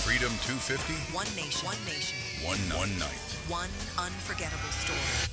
Freedom 250. One nation. One nation. One night. One unforgettable story.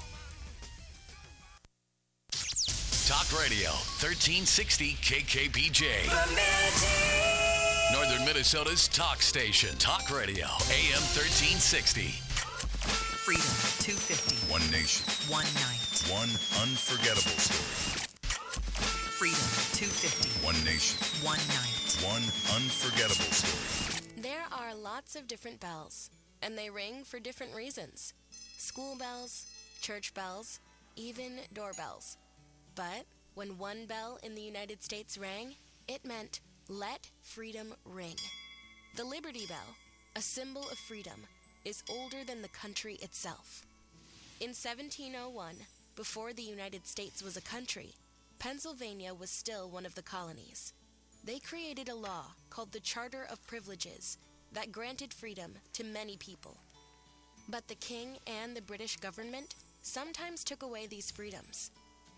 Talk Radio, 1360 KKPJ. Northern Minnesota's talk station. Talk Radio, AM 1360. Freedom 250. One nation. One night. One unforgettable story. Freedom 250. One nation. One night. One unforgettable story. There are lots of different bells, and they ring for different reasons. School bells, church bells, even doorbells. But when one bell in the United States rang, it meant, let freedom ring. The Liberty Bell, a symbol of freedom, is older than the country itself. In 1701, before the United States was a country, Pennsylvania was still one of the colonies. They created a law called the Charter of Privileges that granted freedom to many people. But the king and the British government sometimes took away these freedoms.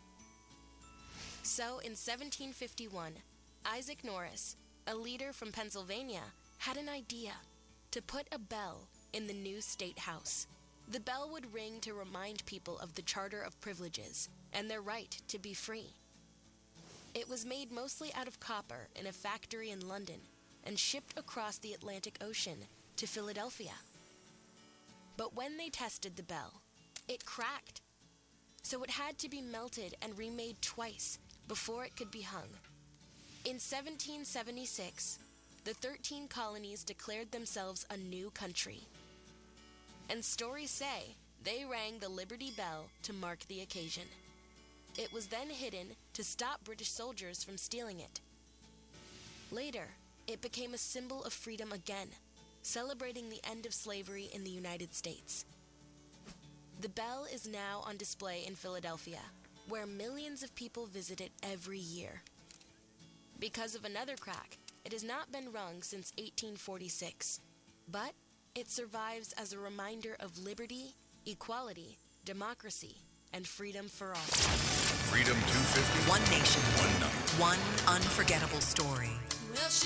So in 1751, Isaac Norris, a leader from Pennsylvania, had an idea to put a bell in the new state house. The bell would ring to remind people of the Charter of Privileges and their right to be free. It was made mostly out of copper in a factory in London and shipped across the Atlantic Ocean to Philadelphia. But when they tested the bell, it cracked. So it had to be melted and remade twice before it could be hung. In 1776, the 13 colonies declared themselves a new country. And stories say they rang the Liberty Bell to mark the occasion. It was then hidden to stop British soldiers from stealing it. Later, it became a symbol of freedom again, celebrating the end of slavery in the United States. The bell is now on display in Philadelphia, where millions of people visit it every year. Because of another crack, it has not been rung since 1846, but it survives as a reminder of liberty, equality, democracy, and freedom for all. Freedom 250. One nation. One night. One unforgettable story. Well,